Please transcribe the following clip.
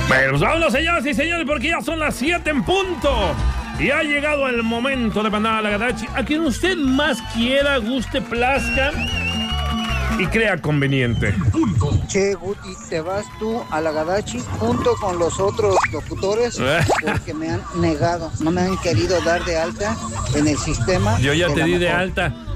Bueno, pues vámonos, señoras y señores, porque ya son las 7 en punto. Y ha llegado el momento de mandar a la Gadachi a quien usted más quiera, guste, plazca y crea conveniente. Che, Guti, te vas tú a la Gadachi junto con los otros locutores porque me han negado, no me han querido dar de alta en el sistema. Yo ya de te la di de mejor. alta.